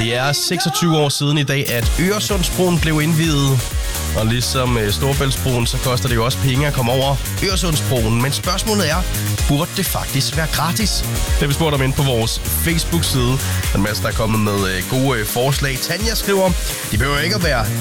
Det er 26 år siden i dag, at Øresundsbroen blev indviet. Og ligesom Storebæltsbroen, så koster det jo også penge at komme over Øresundsbroen. Men spørgsmålet er, burde det faktisk være gratis? Det har vi spurgt om inde på vores Facebook-side. En masse, der er kommet med gode forslag. Tanja skriver, det behøver ikke at være